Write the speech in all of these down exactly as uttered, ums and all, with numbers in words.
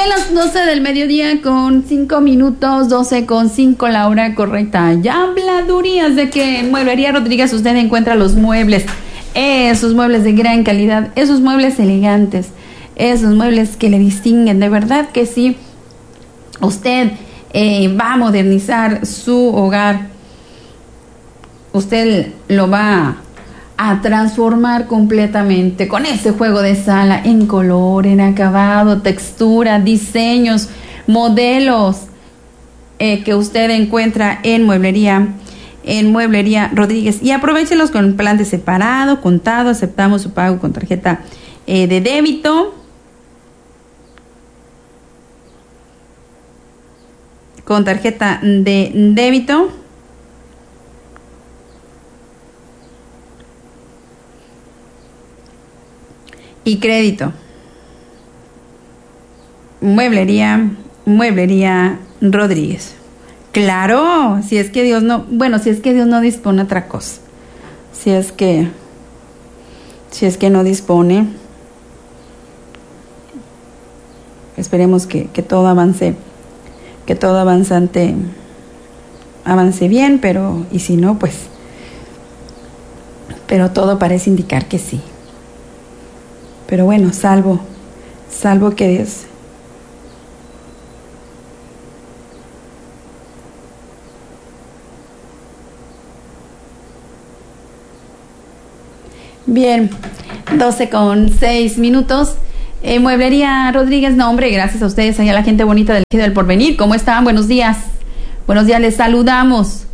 Bien, las doce del mediodía con cinco minutos, doce con cinco, la hora correcta. Ya habladurías de que en Mueblería Rodríguez usted encuentra los muebles, esos muebles de gran calidad, esos muebles elegantes, esos muebles que le distinguen, de verdad que sí. Usted eh, va a modernizar su hogar, usted lo va a transformar completamente con ese juego de sala en color, en acabado, textura, diseños, modelos eh, que usted encuentra en Mueblería, en Mueblería Rodríguez. Y aprovéchelos con plan de separado, contado, aceptamos su pago con tarjeta eh, de débito, con tarjeta de débito. Y crédito. Mueblería, Mueblería Rodríguez. Claro, si es que Dios no, bueno, si es que Dios no dispone otra cosa. Si es que, si es que no dispone, esperemos que, que todo avance, que todo avanzante avance bien, pero, y si no, pues, pero todo parece indicar que sí. Pero bueno, salvo, salvo que Dios. Bien, doce con seis minutos. Eh, Mueblería Rodríguez, no hombre, gracias a ustedes, allá la gente bonita del Ejido del Porvenir. ¿Cómo están? Buenos días. Buenos días, les saludamos.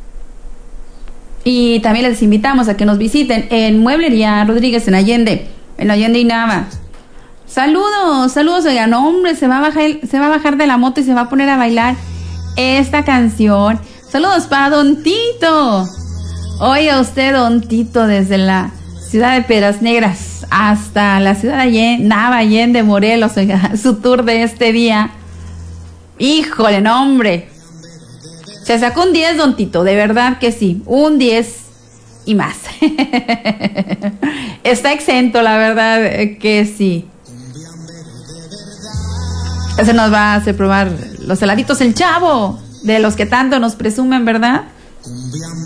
Y también les invitamos a que nos visiten en Mueblería Rodríguez en Allende. En Allende y Nava. Saludos, saludos, oigan, hombre, se va a bajar, se va a bajar de la moto y se va a poner a bailar esta canción. Saludos para Don Tito. Oiga usted, Don Tito, desde la ciudad de Piedras Negras hasta la ciudad de Allende, Nava, Allende, Morelos, oiga, su tour de este día. Híjole, no, hombre. Se sacó un diez, Don Tito, de verdad que sí, un diez. Y más. Está exento, la verdad que sí. Ese nos va a hacer probar los heladitos El Chavo, de los que tanto nos presumen, ¿verdad?